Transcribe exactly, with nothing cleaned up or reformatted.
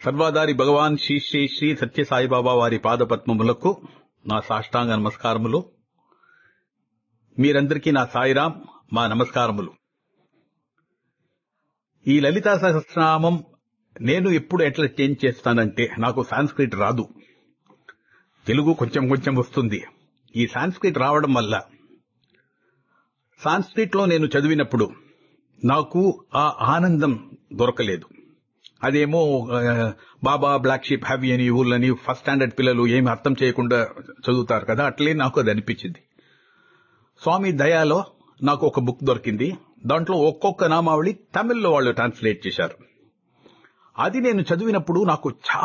సర్వాధారి భగవాన్ శ్రీ శ్రీ శ్రీ సత్యసాయిబాబా వారి పాదపద్మములకు నా సాష్టాంగ నమస్కారములు. మీరందరికీ నా సాయిరాం, మా నమస్కారములు. ఈ లలితా సహస్రనామం నేను ఎప్పుడు ఎట్లా చేంజ్ చేస్తానంటే, నాకు సాంస్క్రిట్ రాదు, తెలుగు కొంచెం కొంచెం వస్తుంది. ఈ సాంస్క్రిట్ రావడం వల్ల సాంస్క్రిట్ లో నేను చదివినప్పుడు నాకు ఆ ఆనందం దొరకలేదు. అదేమో బాబా black sheep have any wool అని ఫస్ట్ స్టాండర్డ్ పిల్లలు ఏమి అర్థం చేయకుండా చదువుతారు కదా, అట్లే నాకు అది అనిపించింది. స్వామి దయాలో నాకు ఒక బుక్ దొరికింది. దాంట్లో ఒక్కొక్క నామావళి తమిళ్లో వాళ్ళు ట్రాన్స్లేట్ చేశారు. అది నేను చదివినప్పుడు నాకు చాలా